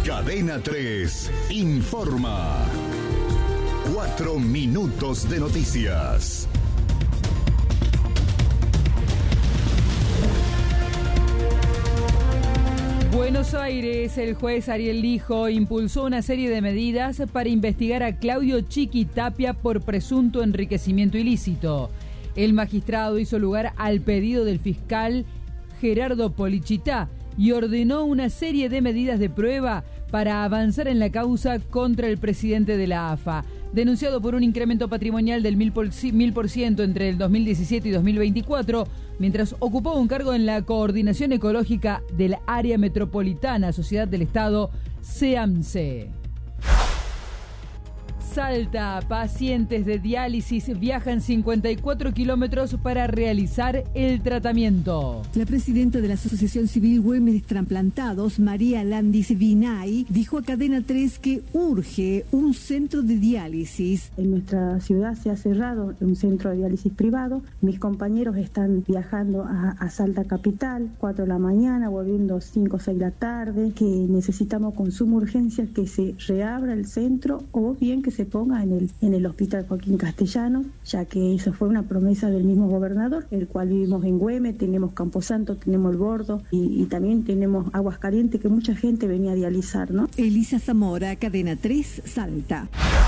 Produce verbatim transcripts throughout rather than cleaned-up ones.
Cadena tres informa. Cuatro minutos de noticias. Buenos Aires, el juez Ariel Lijo impulsó una serie de medidas para investigar a Claudio Chiquitapia por presunto enriquecimiento ilícito. El magistrado hizo lugar al pedido del fiscal Gerardo Polichitá y ordenó una serie de medidas de prueba para avanzar en la causa contra el presidente de la A F A, denunciado por un incremento patrimonial del mil por ciento entre el dos mil diecisiete y dos mil veinticuatro, mientras ocupó un cargo en la Coordinación Ecológica del Área Metropolitana, Sociedad del Estado, SEAMSE. Salta, pacientes de diálisis viajan cincuenta y cuatro kilómetros para realizar el tratamiento. La presidenta de la Asociación Civil Güemes Transplantados, María Landis Vinay, dijo a Cadena tres que urge un centro de diálisis. En nuestra ciudad se ha cerrado un centro de diálisis privado. Mis compañeros están viajando a, a Salta Capital, cuatro de la mañana, volviendo cinco o seis de la tarde, que necesitamos con suma urgencia que se reabra el centro o bien que se ponga en el, en el Hospital Joaquín Castellano, ya que eso fue una promesa del mismo gobernador, el cual vivimos en Güemes, tenemos Camposanto, tenemos El Bordo y, y también tenemos Aguascalientes, que mucha gente venía a dializar, ¿no? Elisa Zamora, Cadena tres, Salta.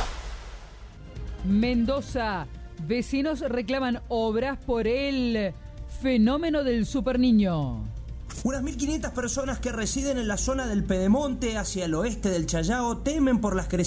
Mendoza, vecinos reclaman obras por el fenómeno del superniño. Unas mil quinientas personas que residen en la zona del Pedemonte hacia el oeste del Chayao temen por las crecientes